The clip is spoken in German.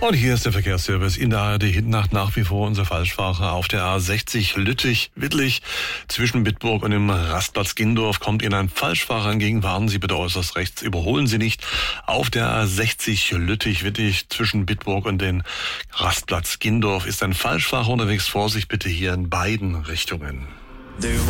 Und hier ist der Verkehrsservice in der ARD-Hitnacht nach wie vor unser Falschfahrer auf der A60 Lüttich-Wittlich zwischen Bitburg und dem Rastplatz Gindorf kommt Ihnen ein Falschfahrer entgegen. Warten Sie bitte äußerst rechts, überholen Sie nicht. Auf der A60 Lüttich-Wittlich zwischen Bitburg und dem Rastplatz Gindorf ist ein Falschfahrer unterwegs. Vorsicht bitte hier in beiden Richtungen.